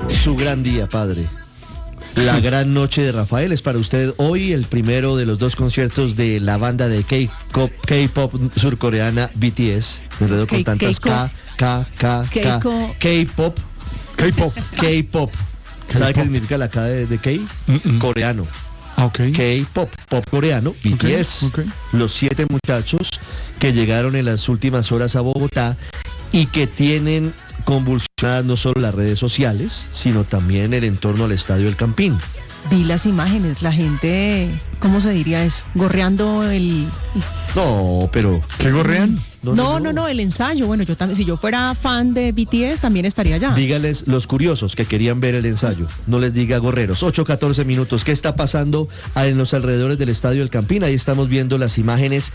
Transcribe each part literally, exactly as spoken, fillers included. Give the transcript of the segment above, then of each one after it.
Su gran día, padre. La gran noche de Rafael es para usted hoy el primero de los dos conciertos de la banda de K-pop, K-pop surcoreana B T S. Me enredo con tantas K, K, K, K, K-pop, K-pop, K-pop. ¿Sabe qué significa la K de, de K? Mm-mm. Coreano. Okay. K-pop, pop coreano, B T S. Okay, okay. Los siete muchachos que llegaron en las últimas horas a Bogotá y que tienen convulsionadas no solo las redes sociales, sino también el entorno al Estadio El Campín. Vi las imágenes, la gente, ¿cómo se diría eso? Gorreando el... No, pero... ¿Qué gorrean? No, no, no, no, no, el ensayo. Bueno, yo también, si yo fuera fan de B T S, también estaría allá. Dígales los curiosos que querían ver el ensayo. No les diga gorreros. ocho catorce minutos. ¿Qué está pasando en los alrededores del Estadio El Campín? Ahí estamos viendo las imágenes.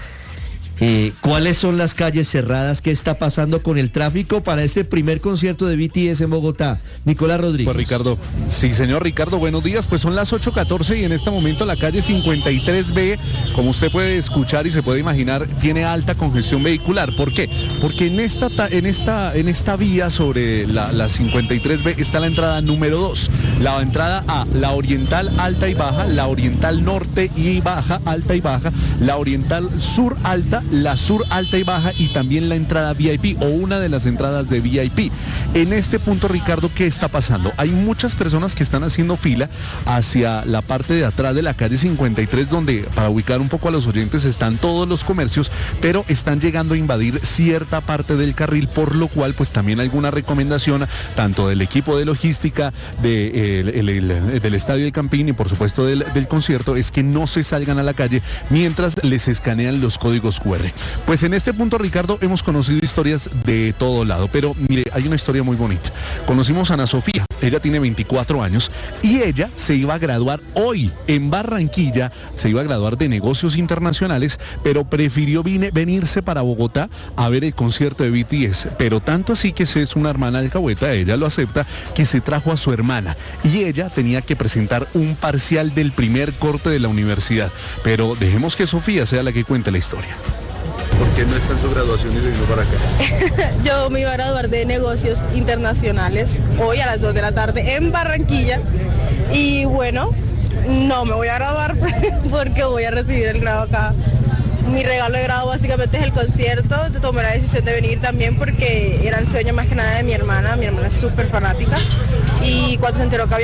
Eh, ¿Cuáles son las calles cerradas? ¿Qué está pasando con el tráfico para este primer concierto de B T S en Bogotá? Nicolás Rodríguez. Pues Ricardo, sí señor Ricardo, buenos días. Pues son las ocho catorce y en este momento la calle cincuenta y tres B, como usted puede escuchar y se puede imaginar, tiene alta congestión vehicular. ¿Por qué? Porque en esta, en esta, en esta vía sobre la, la cincuenta y tres B está la entrada número dos. La entrada A, la oriental alta y baja, la oriental norte y baja, alta y baja, la oriental sur alta, la sur alta y baja y también la entrada V I P o una de las entradas de V I P. En este punto, Ricardo, ¿qué está pasando? Hay muchas personas que están haciendo fila hacia la parte de atrás de la calle cincuenta y tres, donde, para ubicar un poco a los oyentes, están todos los comercios, pero están llegando a invadir cierta parte del carril, por lo cual pues también alguna recomendación tanto del equipo de logística de, eh, el, el, el, del Estadio El Campín y por supuesto del, del concierto es que no se salgan a la calle mientras les escanean los códigos cu erre. Pues en este punto, Ricardo, hemos conocido historias de todo lado, pero mire, hay una historia muy bonita. Conocimos a Ana Sofía, ella tiene veinticuatro años y ella se iba a graduar hoy en Barranquilla, se iba a graduar de negocios internacionales, pero prefirió vine, venirse para Bogotá a ver el concierto de B T S, pero tanto así que es una hermana alcahueta, ella lo acepta, que se trajo a su hermana y ella tenía que presentar un parcial del primer corte de la universidad, pero dejemos que Sofía sea la que cuente la historia. ¿Por qué no está en su graduación y se vino para acá? Yo me iba a graduar de negocios internacionales hoy a las dos de la tarde en Barranquilla y bueno, no me voy a graduar porque voy a recibir el grado acá. Mi regalo de grado básicamente es el concierto. Tomé la decisión de venir también porque era el sueño más que nada de mi hermana. Mi hermana es súper fanática y cuando se enteró que había